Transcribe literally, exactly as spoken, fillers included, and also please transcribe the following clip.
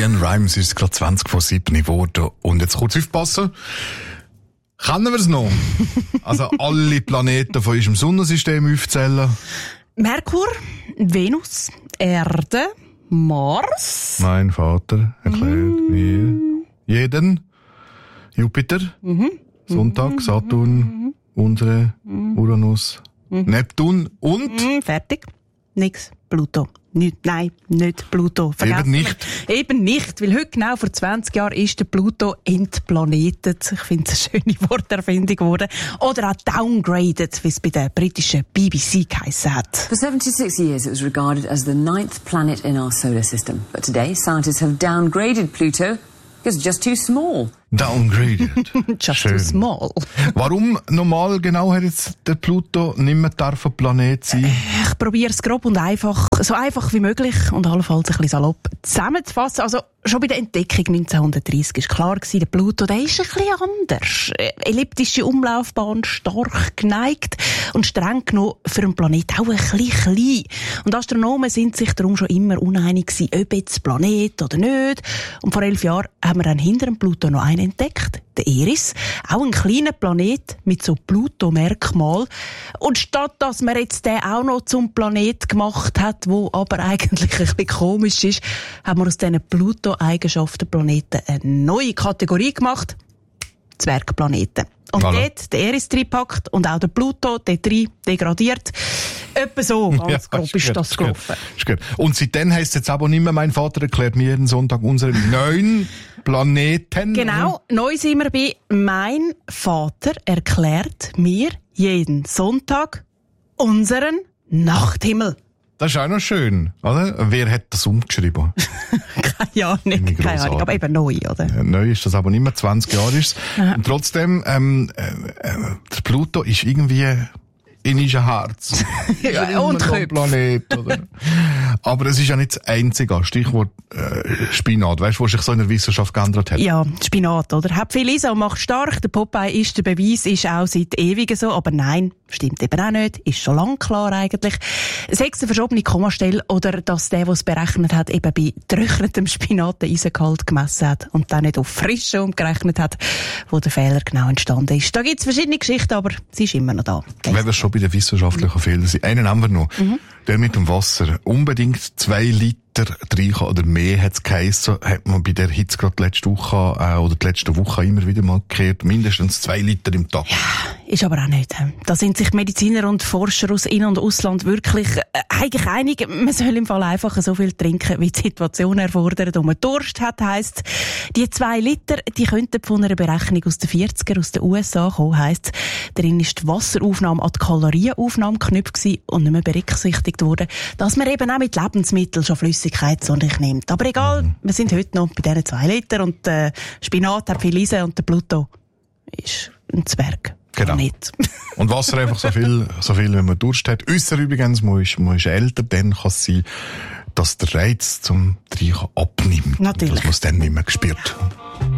LeAnn Rimes ist gerade zwanzig vor sieben geworden. Und jetzt kurz aufpassen. Können wir es noch? Also alle Planeten von unserem Sonnensystem aufzählen? Merkur, Venus, Erde, Mars. Mein Vater erklärt mm. mir jeden. Jupiter, mm-hmm. Sonntag, Saturn, mm-hmm. unsere, mm-hmm. Uranus, mm-hmm. Neptun und... Mm, fertig. Nix. Pluto. Nicht, nein, nicht Pluto. Vergessen Eben nicht. Wir. Eben nicht, weil heute genau vor zwanzig Jahren ist der Pluto entplanetet. Ich finde es eine schöne Worterfindung geworden. Oder auch downgraded, wie es bei der britischen B B C geheissen hat. For seventy-six years it was regarded as the ninth planet in our solar system. But today scientists have downgraded Pluto because it's just too small. Downgraded. Just Schön. too small. Warum normal genau hat jetzt der Pluto nicht mehr darf ein Planet sein? Ich probiere es grob und einfach, so einfach wie möglich und allenfalls ein bisschen salopp zusammenzufassen. Also schon bei der Entdeckung neunzehnhundertdreissig ist klar gewesen, der Pluto, der ist ein bisschen anders. Elliptische Umlaufbahn, stark geneigt und streng genommen für einen Planet auch ein bisschen klein. Und Astronomen sind sich darum schon immer uneinig gewesen, ob jetzt Planet oder nicht. Und vor elf Jahren haben wir dann hinter dem Pluto noch einen entdeckt, der Eris. Auch ein kleiner Planet mit so Pluto-Merkmal. Und statt dass man jetzt den auch noch zum Planet gemacht hat, wo aber eigentlich ein bisschen komisch ist, haben wir aus diesen Pluto-Eigenschaften Planeten eine neue Kategorie gemacht. Zwergplaneten. Und voilà. Dort der Eris reingepackt und auch der Pluto, dort rein degradiert. Etwa so, ganz ja, grob ist, ist das gelaufen. Ist gut. Und seitdem heisst es jetzt aber nicht mehr, mein Vater erklärt mir jeden Sonntag unsere neun Planeten. Genau, neu sind wir bei mein Vater erklärt mir jeden Sonntag unseren Nachthimmel. Das ist auch noch schön, oder? Wer hat das umgeschrieben? Keine Ahnung, keine Ahnung, aber eben neu, oder? Ja, neu ist das aber nicht mehr, zwanzig Jahre ist es. Und trotzdem, ähm, äh, äh, der Pluto ist irgendwie in unserem Herz. Ja, und Köpfe. Planet, oder? Aber es ist ja nicht das einzige. Stichwort äh, Spinat. Weißt du, was sich so in der Wissenschaft geändert hat? Ja, Spinat, oder? Hat viel Lisa und macht stark. Der Popeye ist der Beweis, ist auch seit Ewigen so. Aber nein, stimmt eben auch nicht. Ist schon lang klar eigentlich. Sechs eine verschobene Kommastelle oder dass der, der es berechnet hat, eben bei getrocknetem Spinat den Eisengehalt gemessen hat und dann nicht auf frische umgerechnet hat, wo der Fehler genau entstanden ist. Da gibt es verschiedene Geschichten, aber sie ist immer noch da. Wenn wir schon bei den wissenschaftlichen Fehlern sind. Einen haben wir noch. Mhm. Der mit dem Wasser. Unbedingt zwei Liter rein oder mehr hat es geheissen. Hat man bei der Hitze gerade letzte Woche äh, oder die letzte Woche immer wieder mal gehört. Mindestens zwei Liter im Tag. Ja, ist aber auch nicht. Da sind sich Mediziner und Forscher aus In- und Ausland wirklich äh, eigentlich einig. Man soll im Fall einfach so viel trinken, wie die Situation erfordert und man Durst hat, heisst. Die zwei Liter, die könnten von einer Berechnung aus den vierziger aus den U S A kommen, heisst. Darin ist die Wasseraufnahme an die Kalorienaufnahme geknüpft gewesen und nicht mehr berücksichtigt worden, dass man eben auch mit Lebensmitteln schon Flüssigkeit zu sich nimmt. Aber egal, mhm. wir sind heute noch bei diesen zwei Liter und äh, Spinat hat viel Eisen und der Pluto ist ein Zwerg. Genau. Nicht. Und Wasser einfach so viel, so viel, wenn man Durst hat. Ausser übrigens, man ist, man ist älter, dann kann es sein, dass der Reiz zum Trinken abnimmt. Natürlich. Dass man es dann nicht mehr spürt.